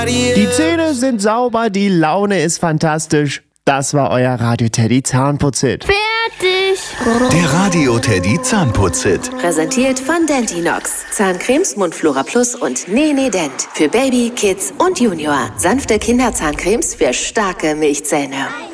Die Zähne sind sauber, die Laune ist fantastisch. Das war euer Radio Teddy Zahnputzhit. Fertig! Der Radio Teddy Zahnputzhit. Präsentiert von Dentinox. Zahncremes Mundflora Plus und Nene Dent. Für Baby, Kids und Junior. Sanfte Kinderzahncremes für starke Milchzähne.